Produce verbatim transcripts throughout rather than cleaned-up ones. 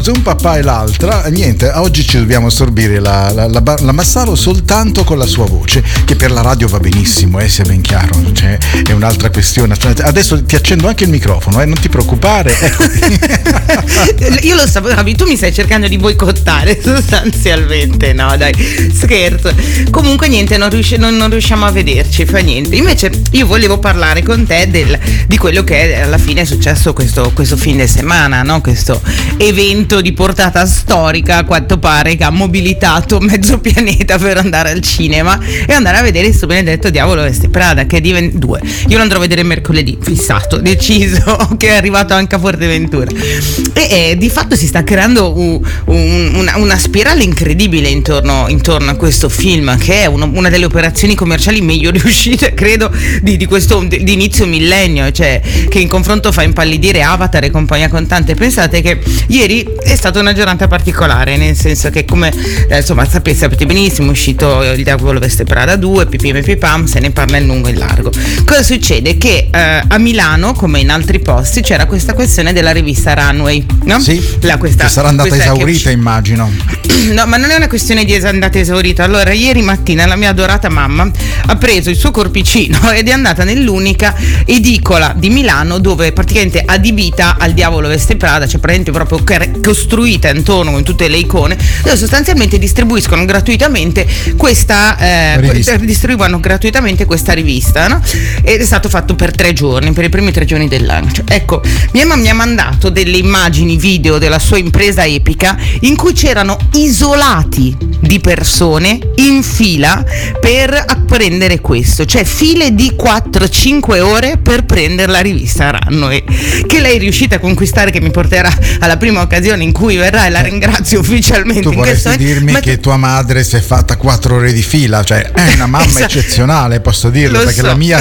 un papà e l'altra, niente, oggi ci dobbiamo assorbire la, la, la, la Massaro soltanto con la sua voce, che per la radio va benissimo, eh, sia ben chiaro, cioè, è un'altra questione. Adesso ti accendo anche il microfono, eh, non ti preoccupare. Io lo sapevo, tu mi stai cercando di boicottare sostanzialmente, no dai, scherzo. Comunque niente, non, riusci- non, non riusciamo a vederci, fa niente. Invece io volevo parlare con te del, di quello che alla fine è successo questo, questo fine settimana, no? Questo evento di portata storica, a quanto pare, che ha mobilitato mezzo pianeta per andare al cinema e andare a vedere sto benedetto Diavolo Veste Prada, che è diventato due. Io lo andrò a vedere mercoledì, fissato, deciso, che è arrivato anche a Forteventura. E, e di fatto si sta creando un, un, una, una spirale incredibile intorno, intorno a questo film, che è uno, una delle operazioni commerciali meglio riuscite, credo, di, di questo di, di inizio millennio, cioè che in confronto fa impallidire Avatar e compagnia cantante. Pensate che ieri è stata una giornata particolare, nel senso che, come eh, insomma sapete, sapete benissimo, è uscito il Diavolo Veste Prada due, Pipim Pipam, se ne parla in lungo e in largo. Cosa succede? Che eh, a Milano, come in altri posti, c'era questa questione della rivista Runway, no? Sì, La, questa, che sarà andata esaurita, che... immagino. No, ma non è una questione di andata esaurita. Allora, ieri mattina la mia adorata mamma ha preso il suo corpicino ed è andata nell'unica edicola di Milano, dove praticamente adibita al Diavolo Veste Prada, cioè praticamente proprio costruita intorno con tutte le icone, dove sostanzialmente distribuiscono gratuitamente questa eh, rivista. distribuivano gratuitamente questa rivista, no? Ed è stato fatto per tre giorni, per i primi tre giorni del lancio. Ecco, mia mamma mi ha mandato delle immagini video della sua impresa epica in cui c'erano isolati di persone in fila per apprendere questo, cioè file di quattro cinque ore per prendere la rivista Runway, che lei è riuscita a conquistare, che mi porterà alla prima occasione in cui verrà, e la ringrazio ufficialmente. Tu vorresti in dirmi che tua madre si è fatta quattro ore di fila, cioè è una mamma esatto. eccezionale, posso dirlo, Lo perché so. la mia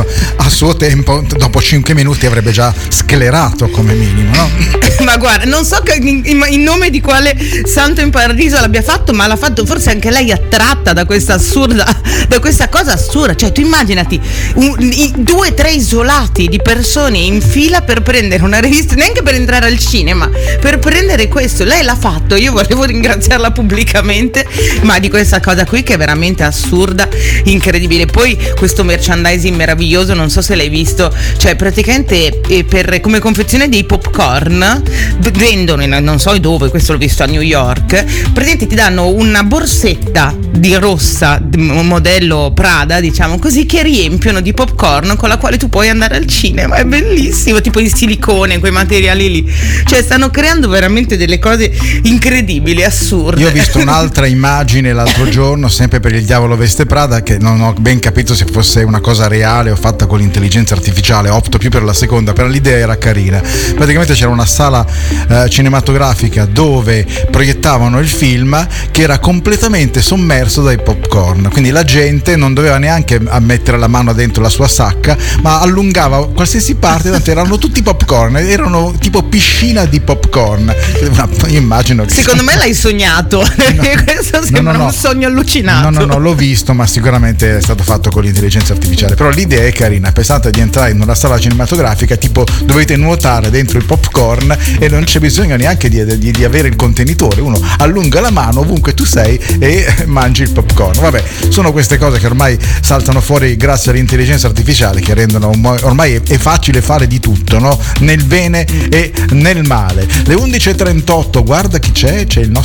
a suo tempo dopo cinque minuti avrebbe già sclerato come minimo, no? Ma guarda, non so che in, in nome di quale santo in paradiso l'abbia fatto, ma l'ha fatto forse anche lei attratta da questa assurda, da questa cosa assurda. Cioè tu immaginati un, i, due tre isolati di persone in fila per prendere una rivista, neanche per entrare al cinema, per prendere questo. Lei l'ha fatto, io volevo ringraziarla pubblicamente, ma di questa cosa qui che è veramente assurda, incredibile. Poi questo merchandising meraviglioso, non so se l'hai visto, cioè praticamente eh, per, come confezione dei popcorn vendono in, non so dove, questo l'ho visto a New York, praticamente ti danno una borsetta di rossa, modello Prada, diciamo così, che riempiono di popcorn, con la quale tu puoi andare al cinema. È bellissimo, tipo in silicone, quei materiali lì, cioè stanno creando veramente delle cose incredibili, assurde. Io ho visto un'altra immagine l'altro giorno, sempre per il Diavolo Veste Prada, che non ho ben capito se fosse una cosa reale o fatta con l'intelligenza artificiale, opto più per la seconda, però l'idea era carina. Praticamente c'era una sala eh, cinematografica dove proiettavano il film, che era completamente sommerso dai popcorn, quindi la gente non doveva neanche mettere la mano dentro la sua sacca, ma allungava qualsiasi parte, tanto erano tutti popcorn, erano tipo piscina di popcorn. Io immagino che secondo me l'hai sognato. No, questo sembra no, no, no. un sogno allucinato. No, no, no, l'ho visto, ma sicuramente è stato fatto con l'intelligenza artificiale. Però l'idea è carina. Pensate di entrare in una sala cinematografica, tipo dovete nuotare dentro il popcorn e non c'è bisogno neanche di, di, di avere il contenitore. Uno allunga la mano ovunque tu sei e mangi il popcorn. Vabbè, sono queste cose che ormai saltano fuori grazie all'intelligenza artificiale, che rendono ormai è facile fare di tutto, no? Nel bene e nel male. Le undici e trentotto, guarda chi c'è, c'è il nostro